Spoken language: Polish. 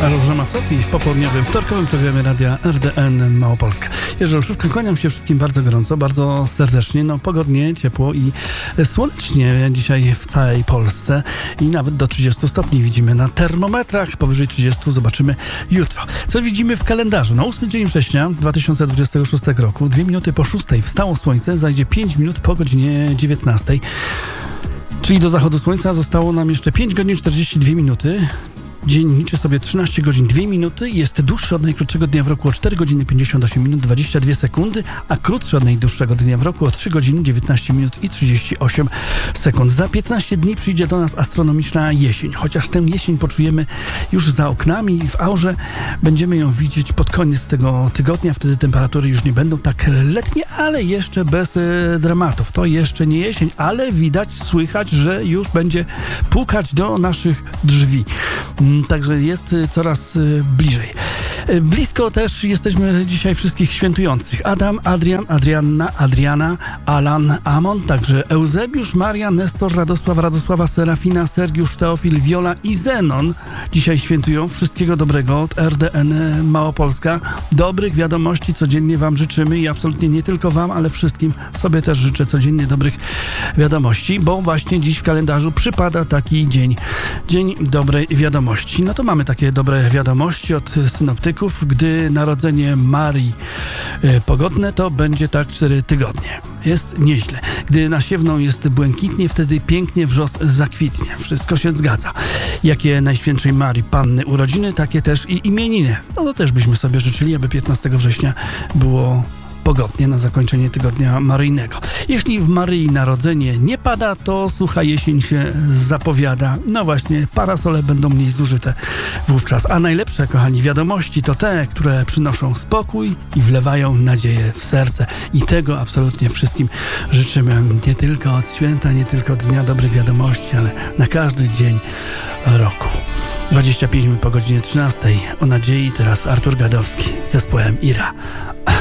Karol Zamacki w popołudniowym, wtorkowym programie Radia RDN Małopolska. Jerzy Olszówka, kłaniam się wszystkim bardzo gorąco, bardzo serdecznie, pogodnie, ciepło i słonecznie dzisiaj w całej Polsce i nawet do 30 stopni widzimy na termometrach, powyżej 30 zobaczymy jutro. Co widzimy w kalendarzu? 8 dzień września 2026 roku, 2 minuty po 6 wstało słońce, zajdzie 5 minut po godzinie 19. Czyli do zachodu słońca zostało nam jeszcze 5 godzin 42 minuty. Dzień liczy sobie 13 godzin 2 minuty i jest dłuższy od najkrótszego dnia w roku o 4 godziny 58 minut 22 sekundy, a krótszy od najdłuższego dnia w roku o 3 godziny 19 minut i 38 sekund. Za 15 dni przyjdzie do nas astronomiczna jesień, chociaż tę jesień poczujemy już za oknami i w aurze będziemy ją widzieć pod koniec tego tygodnia. Wtedy temperatury już nie będą tak letnie, ale jeszcze bez dramatów. To jeszcze nie jesień, ale widać, słychać, że już będzie pukać do naszych drzwi. Także jest coraz bliżej. Blisko też jesteśmy dzisiaj wszystkich świętujących. Adam, Adrian, Adrianna, Adriana, Alan, Amon, także Eusebiusz, Maria, Nestor, Radosława, Serafina, Sergiusz, Teofil, Wiola i Zenon dzisiaj świętują. Wszystkiego dobrego od RDN Małopolska. Dobrych wiadomości codziennie wam życzymy i absolutnie nie tylko wam, ale wszystkim sobie też życzę codziennie dobrych wiadomości, bo właśnie dziś w kalendarzu przypada taki dzień. Dzień dobrej wiadomości. No to mamy takie dobre wiadomości od synoptyków. Gdy narodzenie Marii pogodne, to będzie tak 4 tygodnie. Jest nieźle. Gdy nasiewną jest błękitnie, wtedy pięknie wrzos zakwitnie. Wszystko się zgadza. Jakie Najświętszej Marii Panny urodziny, takie też i imieniny. No to też byśmy sobie życzyli, aby 15 września było pogodnie na zakończenie tygodnia maryjnego. Jeśli w Maryi narodzenie nie pada, to sucha jesień się zapowiada. No właśnie, parasole będą mniej zużyte wówczas. A najlepsze, kochani, wiadomości to te, które przynoszą spokój i wlewają nadzieję w serce. I tego absolutnie wszystkim życzymy. Nie tylko od święta, nie tylko od Dnia Dobrych Wiadomości, ale na każdy dzień roku. 25 minut po godzinie 13. O nadziei teraz Artur Gadowski z zespołem Ira.